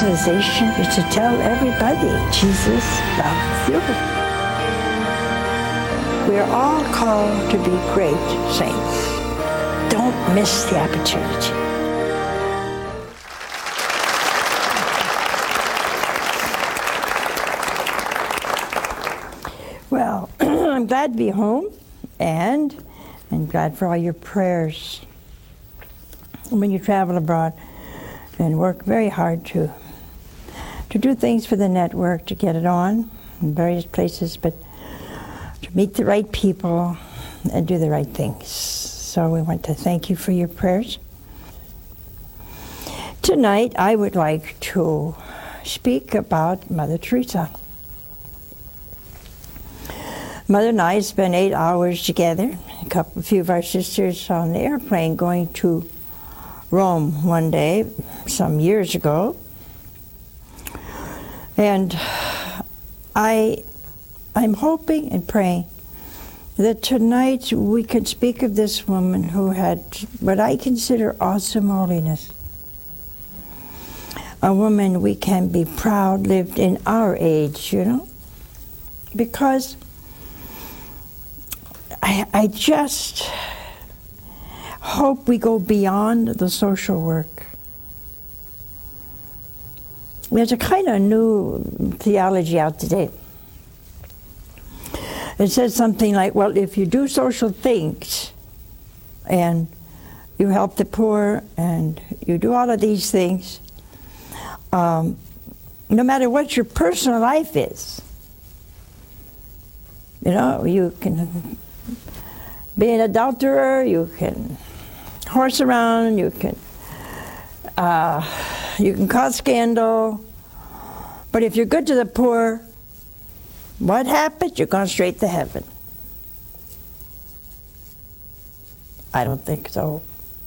evangelization is to tell everybody Jesus loves you. We are all called to be great saints. Don't miss the opportunity. Well, I'm glad to be home, and I'm glad for all your prayers when you travel abroad and work very hard to do things for the network, to get it on in various places, but to meet the right people and do the right things. So we want to thank you for your prayers. Tonight, I would like to speak about Mother Teresa. Mother and I spent 8 hours together, a few of our sisters on the airplane going to Rome one day, some years ago. And I'm hoping and praying that tonight we can speak of this woman who had what I consider awesome holiness. A woman we can be proud lived in our age, you know, because I just hope we go beyond the social work. There's a kind of new theology out today. It says something like, well, if you do social things and you help the poor and you do all of these things, no matter what your personal life is, you know, you can be an adulterer, you can horse around, you can cause scandal, but if you're good to the poor, what happens? You're going straight to heaven. I don't think so.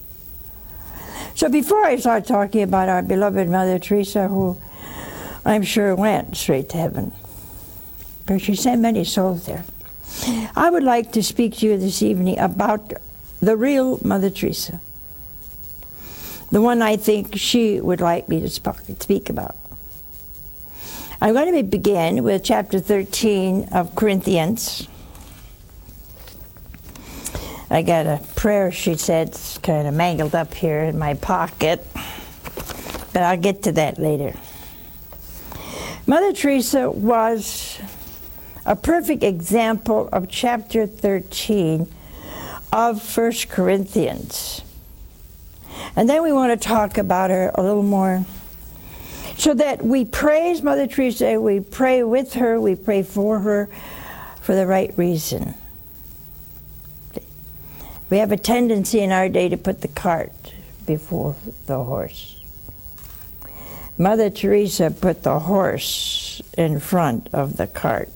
So before I start talking about our beloved Mother Teresa, who I'm sure went straight to heaven, but she sent many souls there, I would like to speak to you this evening about the real Mother Teresa, the one I think she would like me to speak about. I'm going to begin with chapter 13 of Corinthians. I got a prayer sheet that's kind of mangled up here in my pocket, but I'll get to that later. Mother Teresa was a perfect example of chapter 13 of 1 Corinthians. And then we want to talk about her a little more, so that we praise Mother Teresa, we pray with her, we pray for her for the right reason. We have a tendency in our day to put the cart before the horse. Mother Teresa put the horse in front of the cart.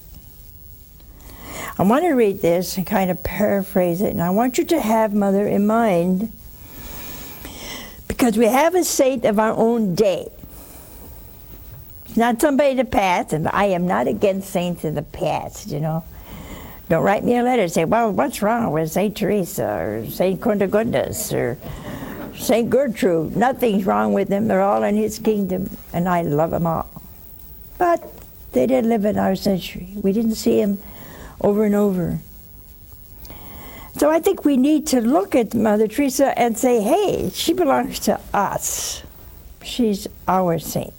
I want to read this and kind of paraphrase it, and I want you to have Mother in mind, because we have a saint of our own day. It's not somebody in the past, and I am not against saints in the past, you know. Don't write me a letter and say, well, what's wrong with St. Teresa or St. Kundagundas or St. Gertrude? Nothing's wrong with them. They're all in his kingdom, and I love them all. But they did live in our century. We didn't see them over and over. So I think we need to look at Mother Teresa and say, hey, she belongs to us. She's our saint.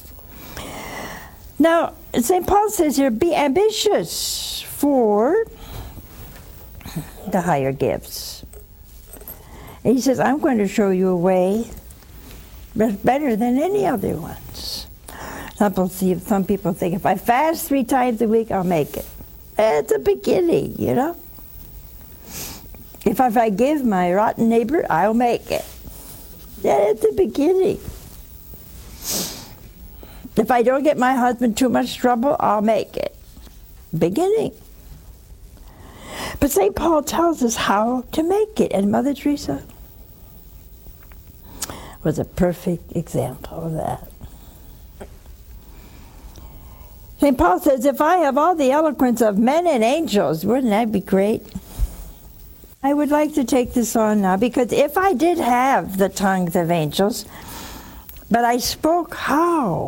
Now, St. Paul says here, be ambitious for the higher gifts. And he says, I'm going to show you a way that's better than any other ones. Some people think, if I fast 3 times a week, I'll make it. It's a beginning, you know. If I give my rotten neighbor, I'll make it. It's a beginning. If I don't get my husband too much trouble, I'll make it. Beginning. But St. Paul tells us how to make it, and Mother Teresa was a perfect example of that. St. Paul says, if I have all the eloquence of men and angels, wouldn't that be great? I would like to take this on now, because if I did have the tongues of angels, but I spoke how?